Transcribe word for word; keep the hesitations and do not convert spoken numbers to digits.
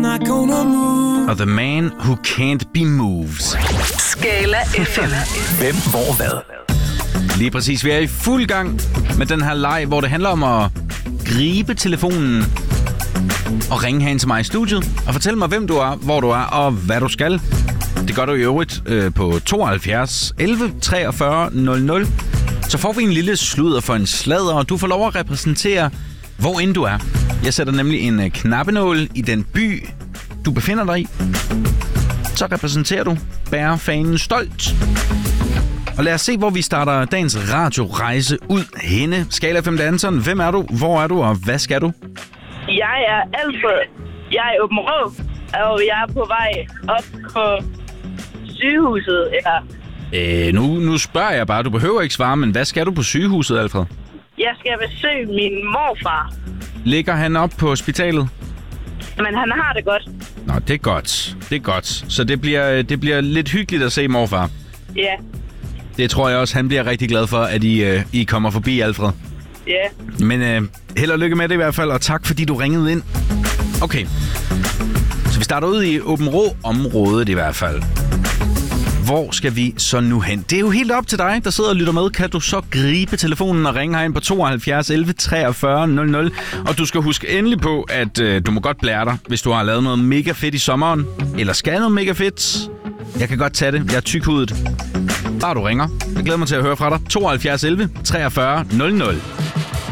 not gonna move. Og The Man Who Can't Be Moved. Skala F M. Hvem, hvor, hvad? Lige præcis. Vi er i fuld gang med den her leg, hvor det handler om at gribe telefonen og ringe herind til mig i studiet og fortælle mig, hvem du er, hvor du er og hvad du skal. Det gør du i øvrigt øh, på tooghalvfjerds elleve treogfyrre nul nul. Så får vi en lille sludder for en sladder, og du får lov at repræsentere, hvor end du er. Jeg sætter nemlig en øh, knappenål i den by, du befinder dig i. Så repræsenterer du bærefanen stolt. Og lad os se, hvor vi starter dagens radiorejse ud henne. Skala fem danseren. Hvem er du? Hvor er du? Og hvad skal du? Jeg er Alfred. Jeg er i Aabenraa, og jeg er på vej op på sygehuset. Ja. Øh, nu, nu spørger jeg bare. Du behøver ikke svare, men hvad skal du på sygehuset, Alfred? Jeg skal besøge min morfar. Ligger han op på hospitalet? Men han har det godt. Nå, det er godt. Det er godt. Så det bliver, det bliver lidt hyggeligt at se morfar. Ja. Det tror jeg også, han bliver rigtig glad for, at I, øh, I kommer forbi, Alfred. Ja. Men øh, held og lykke med det i hvert fald, og tak fordi du ringede ind. Okay, så vi starter ud i Aabenraa-området i hvert fald. Hvor skal vi så nu hen? Det er jo helt op til dig, der sidder og lytter med. Kan du så gribe telefonen og ringe herind på tooghalvfjerds elleve treogfyrre nul nul? Og du skal huske endelig på, at øh, du må godt blære dig, hvis du har lavet noget mega fedt i sommeren. Eller skal noget mega fedt. Jeg kan godt tage det. Jeg er tykhudet. Bare du ringer. Jeg glæder mig til at høre fra dig. tooghalvfjerds elleve treogfyrre nul nul.